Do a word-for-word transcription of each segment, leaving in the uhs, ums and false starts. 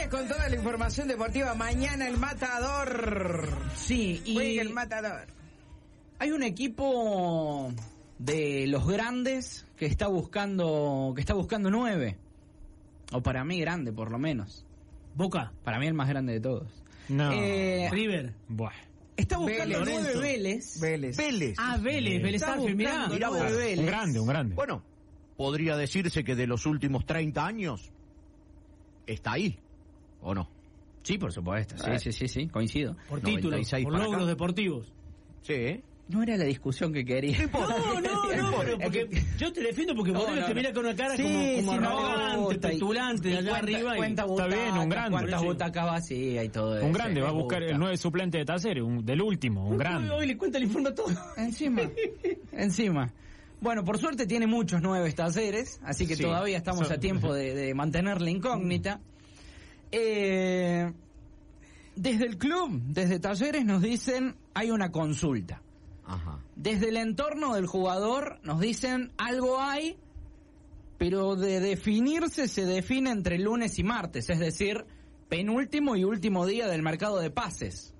Viernes con toda la información deportiva. Mañana el Matador. Sí, y Juega el Matador. Hay un equipo de los grandes que está buscando que está buscando nueve. O para mí grande, por lo menos. Boca. Para mí el más grande de todos. No. Eh, River. Buah. Está buscando Vélez. nueve Vélez. Vélez. Vélez. Ah, Vélez, Vélez Está Arfield, mirá. buscando mirá vos. nueve Vélez. Un grande, un grande. Bueno, podría decirse que de los últimos treinta años está ahí, ¿o no? Sí, por supuesto. Sí, Eh. sí, sí, sí, coincido. Por noventa y títulos, seis por para logros acá. deportivos. Sí, ¿eh? No era la discusión que quería. importa. No, no, no, pero porque yo te defiendo porque No, vos no, te no. mira con una cara Sí, como, como sí, no, arrogante, gusta, y- petulante de y allá cuenta- arriba. y- Cuenta Está bien, butacas, un grande. cuántas Sí. butacas vacías y todo eso. Un grande, me va a buscar gusta. el nueve suplente de Talleres, un, del último, un Uy, grande. Hoy le cuenta el informe a todo. Encima, encima. Bueno, por suerte tiene muchos nueve Talleres, así que Sí. todavía estamos So- a tiempo de, de mantener la incógnita. Eh, desde el club, desde Talleres nos dicen hay una consulta. Ajá. Desde el entorno del jugador nos dicen algo hay, pero de definirse se define entre lunes y martes, es decir, penúltimo y último día del mercado de pases.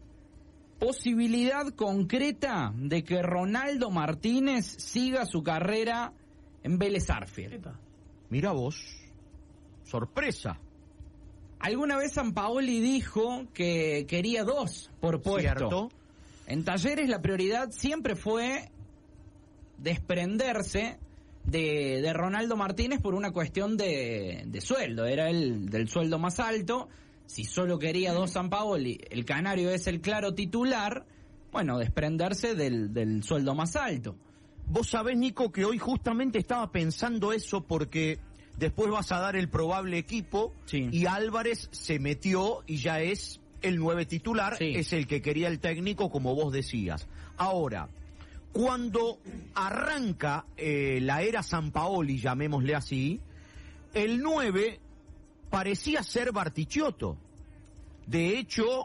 Posibilidad concreta de que Ronaldo Martínez siga su carrera en Vélez Arfield. Epa. Mira vos, sorpresa. Alguna vez Sampaoli dijo que quería dos por puesto. ¿Cierto? En Talleres la prioridad siempre fue desprenderse de, de Ronaldo Martínez por una cuestión de, de sueldo. Era el del sueldo más alto. Si solo quería dos Sampaoli, el canario es el claro titular, bueno, desprenderse del, del sueldo más alto. Vos sabés, Nico, que hoy justamente estaba pensando eso porque después vas a dar el probable equipo Sí. y Álvarez se metió y ya es el nueve titular, Sí. es el que quería el técnico, como vos decías. Ahora, cuando arranca eh, la era Sampaoli, llamémosle así, el nueve parecía ser Bartichotto. De hecho,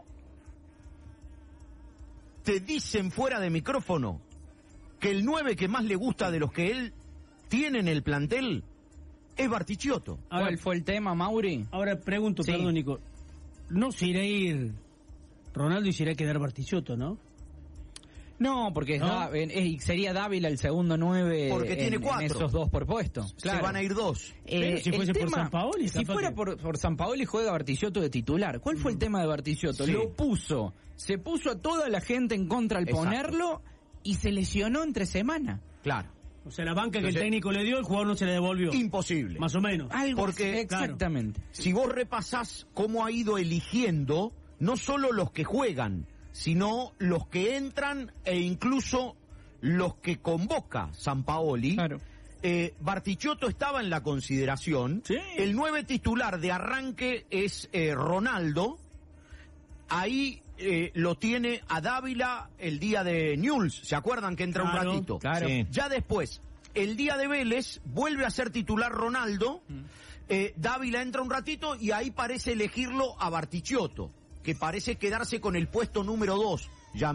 te dicen fuera de micrófono que el nueve que más le gusta de los que él tiene en el plantel es Bartichotto. Ahora, ¿Cuál fue el tema, Mauri? ahora pregunto, Sí. perdón, Nico. No se irá a ir Ronaldo y se irá a quedar Bartichotto, ¿no? No, porque es ¿No? Da- en- es- sería Dávila el segundo nueve Porque en, tiene en cuatro. esos dos por puesto. Claro. Se van a ir dos. Pero si el fuese por Sampaoli, si capaz fuera que- por, por Sampaoli juega Bartichotto de titular. ¿Cuál fue el tema de Bartichotto? Sí. Lo puso, se puso a toda la gente en contra al Exacto. ponerlo y se lesionó entre semana. Claro. O sea, la banca que Entonces- el técnico le dio, el jugador no se la devolvió. Imposible. Más o menos. Algo Porque- exactamente. Si vos repasás cómo ha ido eligiendo, no solo los que juegan, sino los que entran e incluso los que convoca Sampaoli. Claro. Eh, Bartichotto estaba en la consideración. Sí. El nueve titular de arranque es eh, Ronaldo. Ahí eh, lo tiene a Dávila el día de Newell's. ¿Se acuerdan que entra Claro, un ratito? claro. Sí. Ya después, el día de Vélez, vuelve a ser titular Ronaldo. Eh, Dávila entra un ratito y ahí parece elegirlo a Bartichotto, que parece quedarse con el puesto número dos.